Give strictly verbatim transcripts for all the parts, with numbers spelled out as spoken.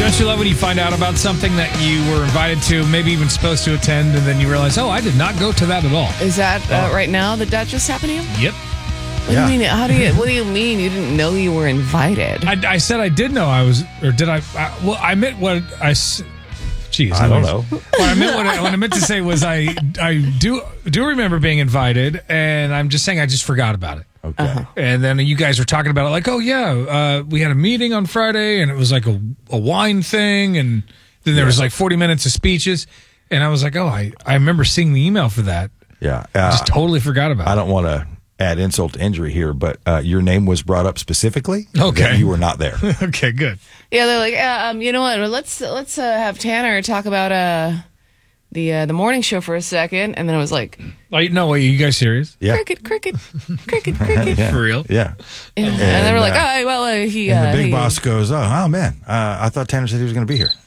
Don't you love when you find out about something that you were invited to, maybe even supposed to attend, and then you realize, oh, I did not go to that at all? Is that uh, Oh. right now that that just happened to you? Yep. What Yeah. do you mean? How do you? What do you mean you didn't know you were invited? I, I said I did know I was, or did I? I well, I meant what I. s- Jeez, I don't anyways. know. What I meant what I, what I meant to say was I I do do remember being invited, and I'm just saying I just forgot about it. Okay. Uh-huh. And then you guys were talking about it, like, oh yeah, uh, we had a meeting on Friday, and it was like a, a wine thing, and then there was like forty minutes of speeches, and I was like, oh, I I remember seeing the email for that. Yeah. I Uh, just totally forgot about I it. don't want to add insult to injury here, but uh, your name was brought up specifically. Okay. that you were not there. Okay, good. Yeah, they're like, uh, um, you know what? Let's let's uh, have Tanner talk about uh the uh, the morning show for a second, and then it was like Like, no, wait, are you guys serious? Yeah. cricket, cricket, cricket, cricket. Yeah. For real? Yeah. And, and they were like, uh, all right, well, uh, he. And uh, the big he- boss goes, "Oh, oh man, uh, I thought Tanner said he was going to be here."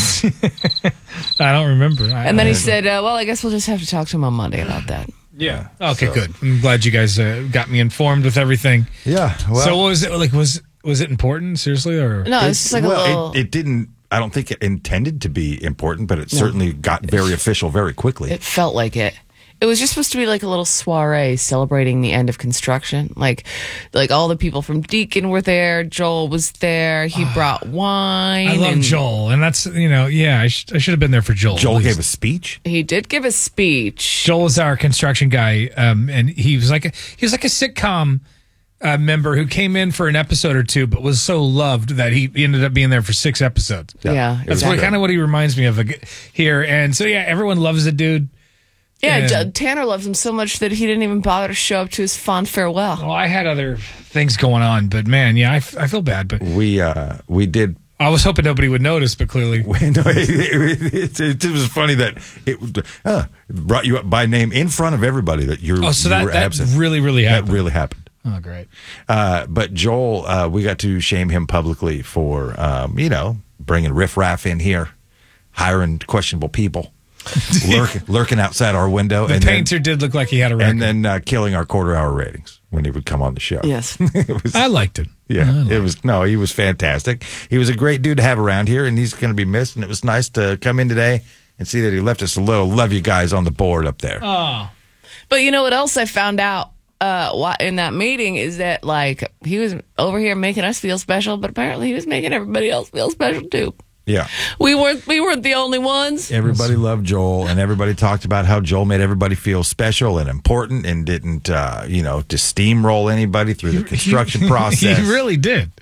I don't remember. I, And then he I- said, uh, well, I guess we'll just have to talk to him on Monday about that. yeah. Okay, So- good. I'm glad you guys uh, got me informed with everything. Yeah. Well, so, what was it like? Was was it important? Seriously, or No, it's just like well, a little. it, it didn't. I don't think it intended to be important, but it certainly got very official very quickly. It felt like it. It was just supposed to be like a little soiree celebrating the end of construction. Like, like all the people from Deacon were there. Joel was there. He brought wine. I love and Joel, and that's you know, yeah, I, sh- I should have been there for Joel. Joel at gave least. a speech. He did give a speech. Joel is our construction guy, um, and he was like a, he was like a sitcom uh, member who came in for an episode or two, but was so loved that he, he ended up being there for six episodes. Yeah, it was That's what, good. kind of what he reminds me of uh, here. And so yeah, everyone loves the dude. Yeah, And- J- Tanner loves him so much that he didn't even bother to show up to his fond farewell. Well, I had other things going on, but man, yeah, I, f- I feel bad, but We uh, we did. I was hoping nobody would notice, but clearly. No, it, it, it was funny that it uh, brought you up by name in front of everybody that you're. Oh, so you that, were that absent. really, really That happened. really happened. Oh, great. Uh, but Joel, uh, we got to shame him publicly for, um, you know, bringing riffraff in here, hiring questionable people, lurking, lurking outside our window, The and painter did look like he had a then, record. and then uh, killing our quarter hour ratings when he would come on the show. Yes. it was, I liked it. yeah, it was no, he was fantastic. He was a great dude to have around here, and he's going to be missed. And it was nice to come in today and see that he left us a little love you guys on the board up there. Oh, But you know what else I found out uh, why- in that meeting is that, like, he was over here making us feel special, but apparently he was making everybody else feel special, too. Yeah. We weren't, we weren't the only ones. Everybody loved Joel, and everybody talked about how Joel made everybody feel special and important, and didn't, uh, you know, just steamroll anybody through the construction process. He really did.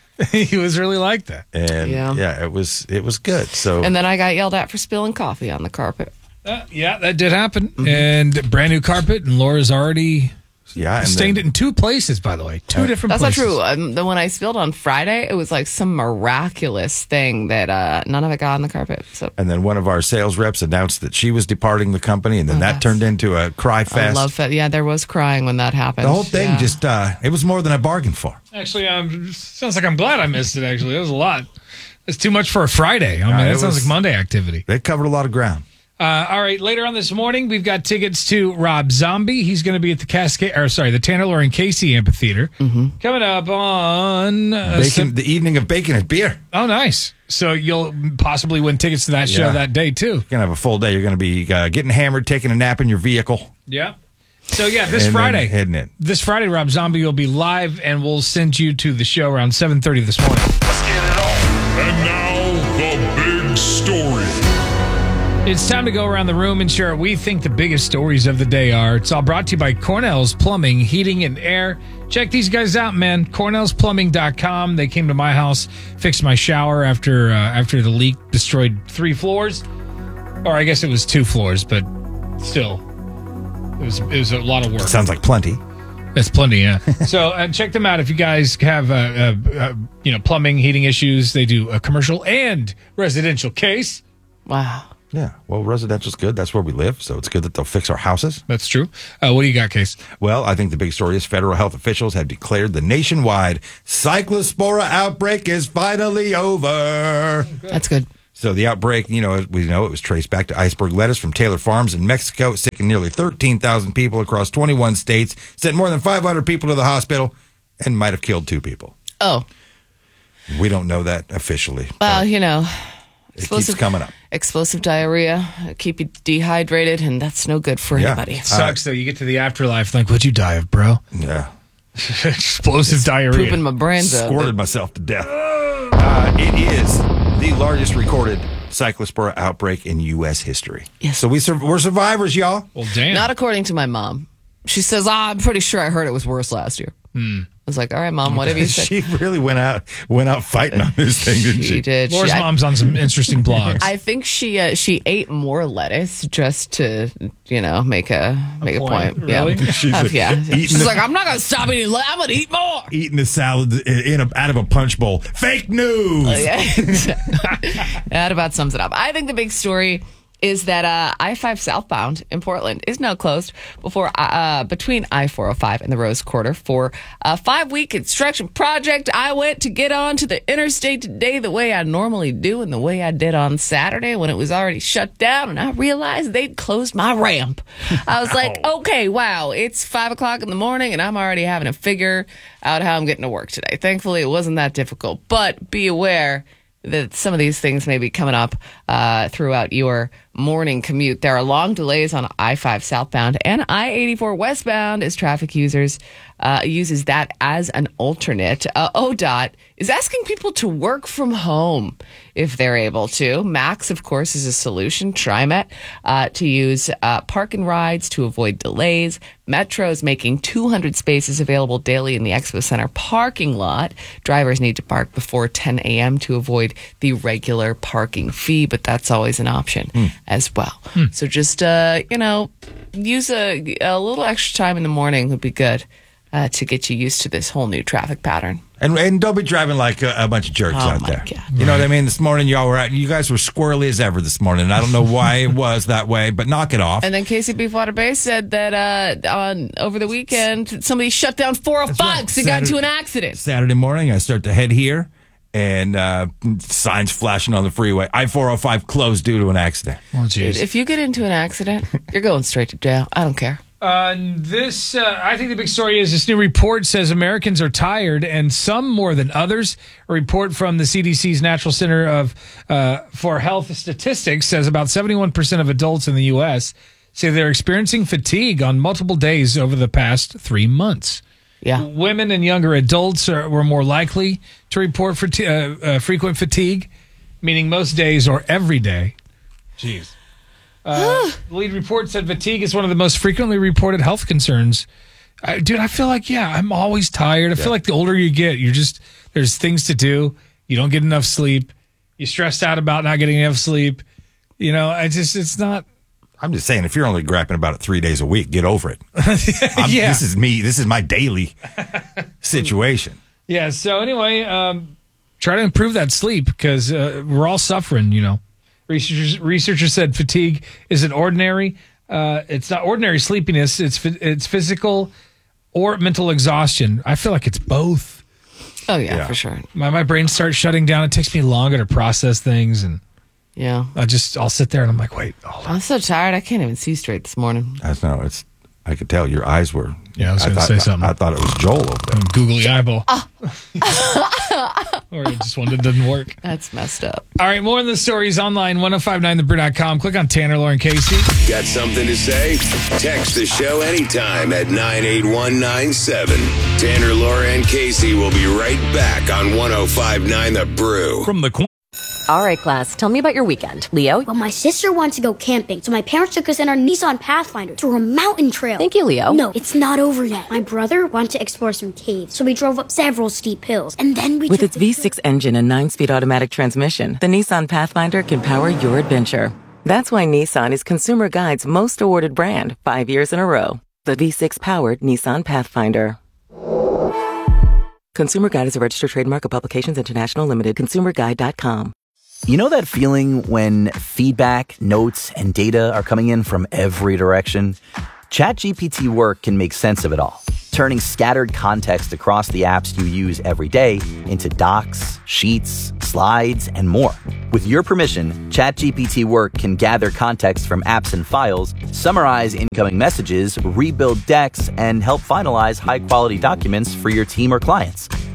He was really like that. and Yeah. yeah. it was it was good. So And then I got yelled at for spilling coffee on the carpet. Uh, yeah, that did happen. Mm-hmm. And brand new carpet, and Laura's already yeah, and stained then, it in two places, by the way. Two different That's places. not true. Um, the when I spilled on Friday, it was like some miraculous thing that uh, none of it got on the carpet. So and then one of our sales reps announced that she was departing the company, and then that yes. turned into a cry I fest. love that. Yeah, there was crying when that happened. the whole thing Yeah. just uh, it was more than I bargained for. Actually, um, sounds like I'm glad I missed it, actually. That was a lot. It's too much for a Friday. I mean, Uh, that it sounds was- like Monday activity. They covered a lot of ground. Uh, all right, later on this morning, we've got tickets to Rob Zombie. He's going to be at the Cascade, or sorry, the Tanner Lauren Casey Amphitheater. Mm-hmm. Coming up on uh, Bacon, Sep- the evening of bacon and beer. oh, nice. So you'll possibly win tickets to that show Yeah. that day too. You're gonna have a full day. You're gonna be uh, getting hammered, taking a nap in your vehicle, Yeah. So yeah, this and then Friday, heading in. this Friday, Rob Zombie will be live, and we'll send you to the show around seven thirty this morning. Let's get it on. And now, the big story. It's time to go around the room and share what we think the biggest stories of the day are. It's all brought to you by Cornell's Plumbing, Heating, and Air. Check these guys out, man. Cornells Plumbing dot com. They came to my house, fixed my shower after uh, after the leak destroyed three floors. Or I guess it was two floors, but still, it was, it was a lot of work. Sounds like plenty. That's plenty, yeah. So uh, check them out if you guys have, uh, uh, uh, you know, plumbing, heating issues. They do a commercial and residential case. Wow. Yeah. Well, residential's good. That's where we live, so it's good that they'll fix our houses. That's true. Uh, what do you got, Case? Well, I think the big story is federal health officials have declared the nationwide cyclospora outbreak is finally over. That's good. So the outbreak, you know, as we know, it was traced back to iceberg lettuce from Taylor Farms in Mexico. It sickened nearly thirteen thousand people across twenty-one states, sent more than five hundred people to the hospital, and might have killed two people. Oh. We don't know that officially. Well, you know, it keeps coming up. Explosive diarrhea, keep you dehydrated, and that's no good for Yeah. anybody. It sucks, though. You get to the afterlife, like, what'd you die of, bro? Yeah. Explosive diarrhea. Pooping my brains out. Squirted myself to death. Uh, it is the largest recorded cyclospora outbreak in U S history. Yes. So we sur- we're survivors, y'all. Well, damn. Not according to my mom. She says, ah, I'm pretty sure I heard it was worse last year. Hmm. I was like, all right, Mom, whatever you say. She really went out went out fighting on this thing, didn't she? She did. Laura's She- I- mom's on some interesting blogs. I think she uh, she ate more lettuce just to, you know, make a make a point, point. really? Yeah, She's Uh, like, yeah. eating She's the- like, I'm not gonna stop eating. le- I'm gonna eat more. Eating the salad in a, out of a punch bowl. Fake news. That about sums it up. I think the big story is that uh, I five southbound in Portland is now closed before uh, between I four oh five and the Rose Quarter for a five-week construction project. I went to get onto the interstate today the way I normally do and the way I did on Saturday when it was already shut down, and I realized they'd closed my ramp. I was like, okay, wow, it's five o'clock in the morning, and I'm already having to figure out how I'm getting to work today. Thankfully, it wasn't that difficult, but be aware that some of these things may be coming up uh, throughout your morning commute. There are long delays on I five southbound and I eighty-four westbound as traffic users uh, uses that as an alternate. Uh, O D O T is asking people to work from home if they're able to. Max, of course, is a solution. TriMet uh, to use uh, park and rides to avoid delays. Metro is making two hundred spaces available daily in the Expo Center parking lot. Drivers need to park before ten a.m. to avoid the regular parking fee, but that's always an option mm. as well. Mm. So just, uh, you know, use a, a little extra time in the morning would be good uh, to get you used to this whole new traffic pattern. And and don't be driving like a, a bunch of jerks Oh, out my there. God. You know what I mean? This morning, y'all were out. You guys were squirrely as ever this morning. I don't know why it was that way, but knock it off. And then Casey Beefwater Bay said that uh, on over the weekend somebody shut down four oh five because they got into an accident. Saturday morning, I start to head here, and uh, signs flashing on the freeway. I four oh five closed due to an accident. Oh, jeez. If you get into an accident, you're going straight to jail. I don't care. Uh, this, uh, I think the big story is this new report says Americans are tired, and some more than others. A report from the C D C's National Center of uh, for Health Statistics says about seventy-one percent of adults in the U S say they're experiencing fatigue on multiple days over the past three months. Yeah. Women and younger adults are, were more likely to report fati- uh, uh, frequent fatigue, meaning most days or every day. Jeez. Uh, the lead report said fatigue is one of the most frequently reported health concerns. I, dude, I feel like, yeah, I'm always tired. I Yeah. feel like the older you get, you're just, there's things to do. You don't get enough sleep. You're stressed out about not getting enough sleep. You know, I just, it's not. I'm just saying, if you're only grapping about it three days a week, get over it. I'm, Yeah. This is me. This is my daily situation. Yeah. So anyway, um, try to improve that sleep because uh, we're all suffering, you know. Researchers, researchers said fatigue isn't ordinary. Uh, it's not ordinary sleepiness. It's phy- it's physical or mental exhaustion. I feel like it's both. Oh, yeah, Yeah. for sure. My my brain starts shutting down. It takes me longer to process things, and Yeah. I just I'll sit there and I'm like, wait, hold on. I'm so tired. I can't even see straight this morning. I know it's. I could tell your eyes were. Yeah, I was gonna thought, say something. I, I thought it was Joel over there. Googly eyeball. Or it just one that doesn't work. That's messed up. All right, more on the stories online, ten fifty-nine the brew dot com. Click on Tanner, Lauren, Casey. Got something to say? Text the show anytime at nine eight one nine seven. Tanner, Laura, and Casey will be right back on ten fifty-nine The Brew. From the corner. All right, class, tell me about your weekend. Leo? Well, my sister wanted to go camping, so my parents took us in our Nissan Pathfinder to a mountain trail. Thank you, Leo. No, it's not over yet. My brother wanted to explore some caves, so we drove up several steep hills, and then we With took its the V six engine and nine-speed automatic transmission, the Nissan Pathfinder can power your adventure. That's why Nissan is Consumer Guide's most awarded brand five years in a row. The V six-powered Nissan Pathfinder. Consumer Guide is a registered trademark of Publications International Limited. consumer guide dot com. You know that feeling when feedback, notes, and data are coming in from every direction? ChatGPT Work can make sense of it all, turning scattered context across the apps you use every day into docs, sheets, slides, and more. With your permission, ChatGPT Work can gather context from apps and files, summarize incoming messages, rebuild decks, and help finalize high-quality documents for your team or clients.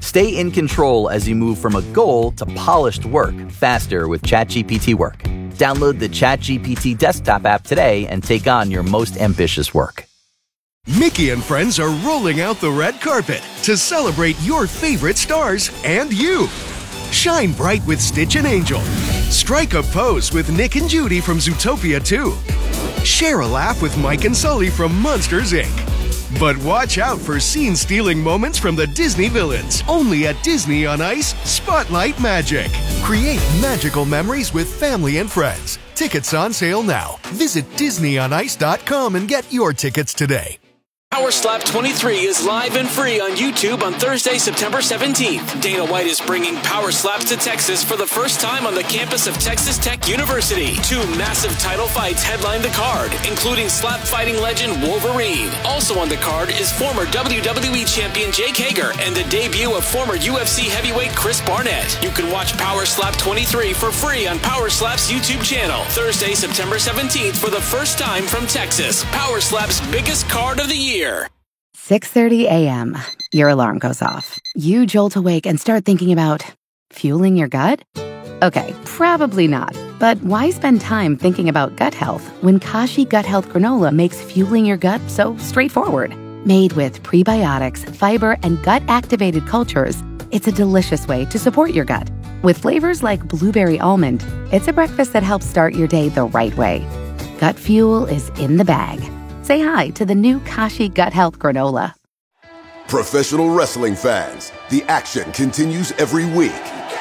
Stay in control as you move from a goal to polished work faster with ChatGPT Work. Download the ChatGPT desktop app today and take on your most ambitious work. Mickey and friends are rolling out the red carpet to celebrate your favorite stars and you. Shine bright with Stitch and Angel. Strike a pose with Nick and Judy from Zootopia two. Share a laugh with Mike and Sully from Monsters, Incorporated. But watch out for scene-stealing moments from the Disney villains. Only at Disney on Ice, Spotlight Magic. Create magical memories with family and friends. Tickets on sale now. Visit disney on ice dot com and get your tickets today. Power Slap twenty-three is live and free on YouTube on Thursday, September seventeenth. Dana White is bringing Power Slaps to Texas for the first time on the campus of Texas Tech University. Two massive title fights headline the card, including slap fighting legend Wolverine. Also on the card is former W W E champion Jake Hager and the debut of former U F C heavyweight Chris Barnett. You can watch Power Slap twenty-three for free on Power Slap's YouTube channel. Thursday, September seventeenth for the first time from Texas. Power Slap's biggest card of the year. six thirty a.m. Your alarm goes off. You jolt awake and start thinking about fueling your gut? Okay, probably not. But why spend time thinking about gut health when Kashi Gut Health Granola makes fueling your gut so straightforward? Made with prebiotics, fiber, and gut-activated cultures, it's a delicious way to support your gut. With flavors like blueberry almond, it's a breakfast that helps start your day the right way. Gut fuel is in the bag. Say hi to the new Kashi Gut Health Granola. Professional wrestling fans, the action continues every week.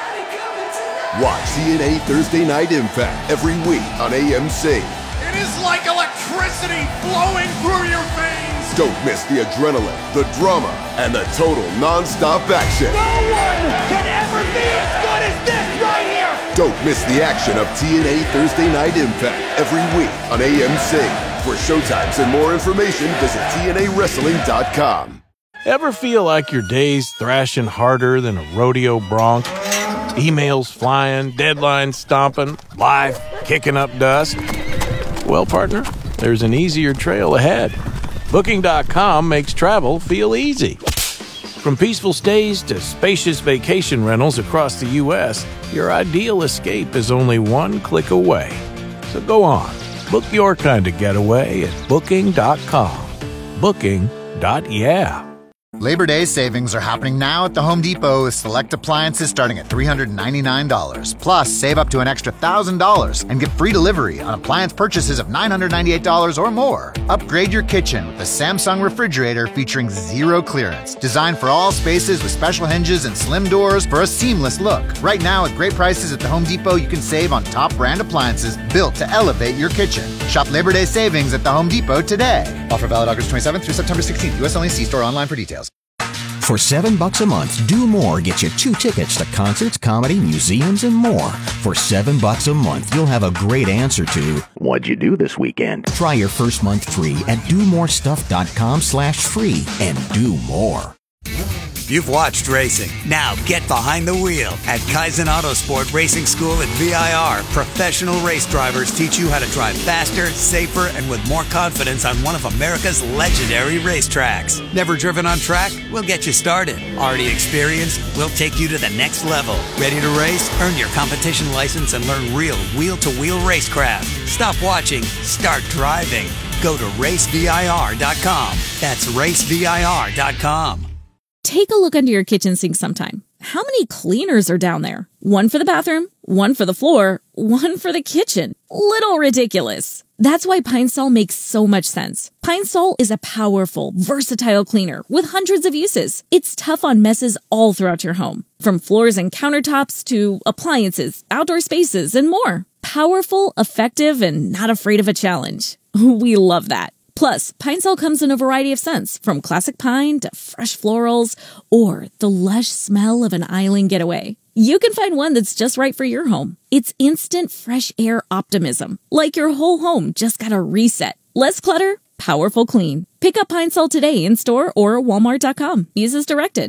Watch T N A Thursday Night Impact every week on A M C. It is like electricity flowing through your veins. Don't miss the adrenaline, the drama, and the total non-stop action. No one can ever be as good as this right here. Don't miss the action of T N A Thursday Night Impact every week on A M C. For showtimes and more information, visit T N A wrestling dot com. Ever feel like your day's thrashing harder than a rodeo bronc? Emails flying, deadlines stomping, life kicking up dust? Well, partner, there's an easier trail ahead. Booking dot com makes travel feel easy. From peaceful stays to spacious vacation rentals across the U S, your ideal escape is only one click away. So go on. Book your kind of getaway at booking dot com. Booking. Yeah. Labor Day savings are happening now at the Home Depot with select appliances starting at three hundred ninety-nine dollars. Plus, save up to an extra one thousand dollars and get free delivery on appliance purchases of nine hundred ninety-eight dollars or more. Upgrade your kitchen with the Samsung refrigerator featuring zero clearance. Designed for all spaces with special hinges and slim doors for a seamless look. Right now, at great prices at the Home Depot, you can save on top brand appliances built to elevate your kitchen. Shop Labor Day savings at the Home Depot today. Offer valid August twenty-seventh through September sixteenth. U S only. See store online for details. For seven bucks a month, Do More gets you two tickets to concerts, comedy, museums, and more. For seven bucks a month, you'll have a great answer to what'd you do this weekend? Try your first month free at do more stuff dot com slash free and do more. You've watched racing. Now get behind the wheel at Kaizen Autosport Racing School at V I R. Professional race drivers teach you how to drive faster, safer, and with more confidence on one of America's legendary racetracks. Never driven on track? We'll get you started. Already experienced? We'll take you to the next level. Ready to race? Earn your competition license and learn real wheel-to-wheel racecraft. Stop watching. Start driving. Go to race V I R dot com. That's race V I R dot com. Take a look under your kitchen sink sometime. How many cleaners are down there? One for the bathroom, one for the floor, one for the kitchen. Little ridiculous. That's why Pine Sol makes so much sense. Pine Sol is a powerful, versatile cleaner with hundreds of uses. It's tough on messes all throughout your home, from floors and countertops to appliances, outdoor spaces, and more. Powerful, effective, and not afraid of a challenge. We love that. Plus, Pine Sol comes in a variety of scents, from classic pine to fresh florals or the lush smell of an island getaway. You can find one that's just right for your home. It's instant fresh air optimism, like your whole home just got a reset. Less clutter, powerful clean. Pick up Pine Sol today in store or walmart dot com. Use as directed.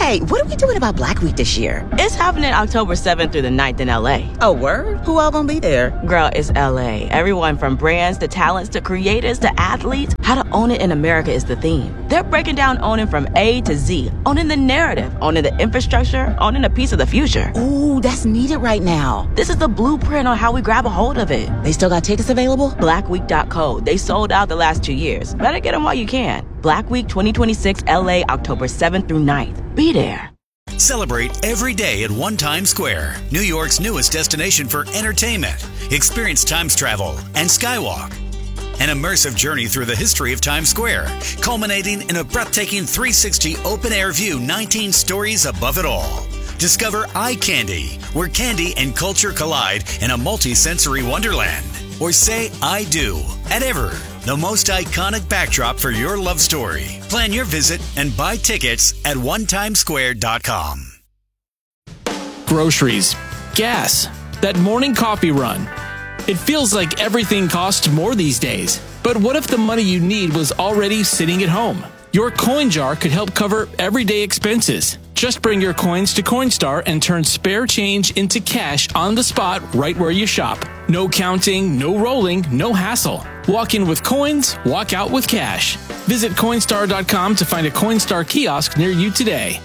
Hey, what are we doing about Black Week this year? It's happening October seventh through the ninth in L A. Oh, word? Who all gonna be there? Girl, it's L A. Everyone from brands to talents to creators to athletes. How to own it in America is the theme. They're breaking down owning from A to Z. Owning the narrative, owning the infrastructure, owning a piece of the future. Ooh, that's needed right now. This is the blueprint on how we grab a hold of it. They still got tickets available? black week dot co. They sold out the last two years. Better get them while you can. Black Week twenty twenty-six L A, October seventh through ninth. Be there. Celebrate every day at One Times Square, New York's newest destination for entertainment. Experience Times travel and Skywalk. An immersive journey through the history of Times Square, culminating in a breathtaking three sixty open-air view, nineteen stories above it all. Discover Eye Candy, where candy and culture collide in a multi-sensory wonderland. Or say I do at Ever, the most iconic backdrop for your love story. Plan your visit and buy tickets at one times square dot com. Groceries, gas, that morning coffee run. It feels like everything costs more these days. But what if the money you need was already sitting at home? Your coin jar could help cover everyday expenses. Just bring your coins to Coinstar and turn spare change into cash on the spot right where you shop. No counting, no rolling, no hassle. Walk in with coins, walk out with cash. Visit Coinstar dot com to find a Coinstar kiosk near you today.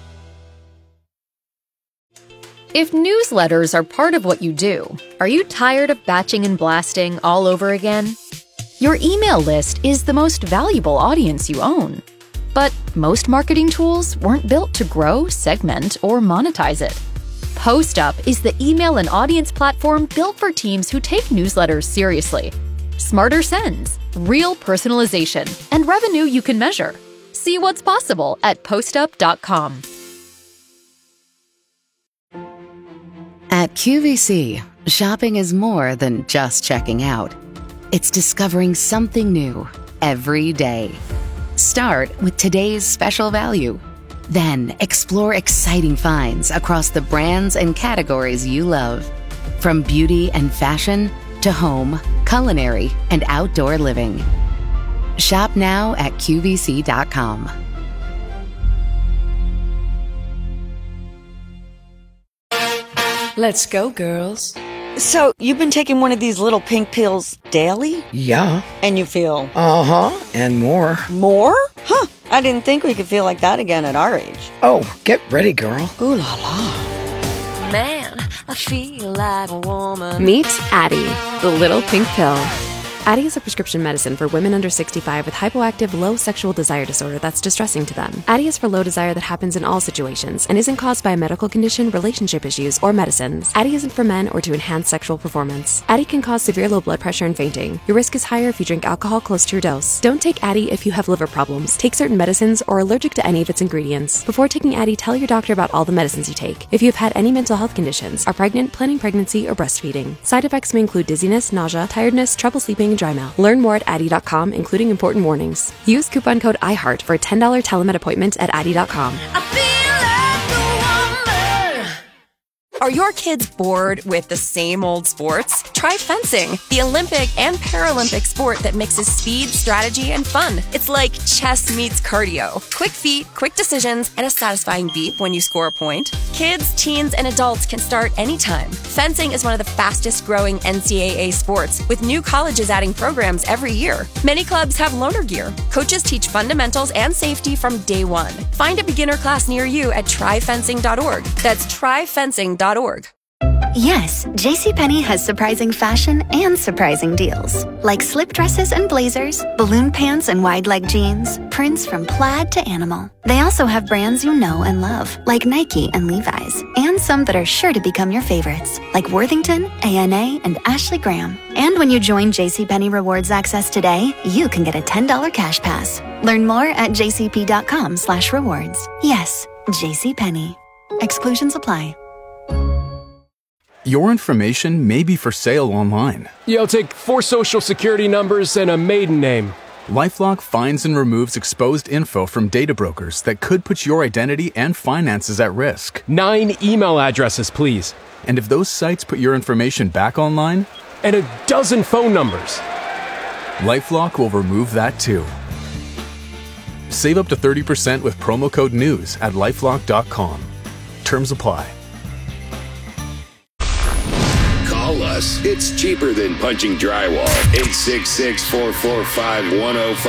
If newsletters are part of what you do, are you tired of batching and blasting all over again? Your email list is the most valuable audience you own. But most marketing tools weren't built to grow, segment, or monetize it. PostUp is the email and audience platform built for teams who take newsletters seriously. Smarter sends, real personalization, and revenue you can measure. See what's possible at postup dot com. At Q V C, shopping is more than just checking out. It's discovering something new every day. Start with today's special value. Then explore exciting finds across the brands and categories you love. From beauty and fashion to home, culinary, and outdoor living. Shop now at Q V C dot com. Let's go, girls. So, you've been taking one of these little pink pills daily? Yeah. And you feel? Uh-huh. And more. More? Huh. I didn't think we could feel like that again at our age. Oh, get ready, girl. Ooh la la. Man, I feel like a woman. Meet Addyi, the little pink pill. Addyi is a prescription medicine for women under sixty-five with hypoactive low sexual desire disorder that's distressing to them. Addyi is for low desire that happens in all situations and isn't caused by a medical condition, relationship issues, or medicines. Addyi isn't for men or to enhance sexual performance. Addyi can cause severe low blood pressure and fainting. Your risk is higher if you drink alcohol close to your dose. Don't take Addyi if you have liver problems, take certain medicines, or are allergic to any of its ingredients. Before taking Addyi, tell your doctor about all the medicines you take. If you have had any mental health conditions, are pregnant, planning pregnancy, or breastfeeding. Side effects may include dizziness, nausea, tiredness, trouble sleeping, and dry mouth. Learn more at Addyi dot com, including important warnings. Use coupon code iHeart for a ten dollars telemed appointment at Addyi dot com. Are your kids bored with the same old sports? Try fencing, the Olympic and Paralympic sport that mixes speed, strategy, and fun. It's like chess meets cardio. Quick feet, quick decisions, and a satisfying beep when you score a point. Kids, teens, and adults can start anytime. Fencing is one of the fastest growing N C double A sports, with new colleges adding programs every year. Many clubs have loaner gear. Coaches teach fundamentals and safety from day one. Find a beginner class near you at try fencing dot org. That's try fencing dot org. Yes, JCPenney has surprising fashion and surprising deals. Like slip dresses and blazers, balloon pants and wide leg jeans, prints from plaid to animal. They also have brands you know and love, like Nike and Levi's, and some that are sure to become your favorites, like Worthington, A N A, and Ashley Graham. And when you join JCPenney Rewards Access today, you can get a ten dollars cash pass. Learn more at jcp dot com slash rewards. Yes, JCPenney. Exclusions apply. Your information may be for sale online. Yeah, I'll take four social security numbers and a maiden name. LifeLock finds and removes exposed info from data brokers that could put your identity and finances at risk. Nine email addresses, please. And if those sites put your information back online? And a dozen phone numbers. LifeLock will remove that too. Save up to thirty percent with promo code NEWS at lifelock dot com. Terms apply. Call us. It's cheaper than punching drywall. eight six six, four four five, one oh five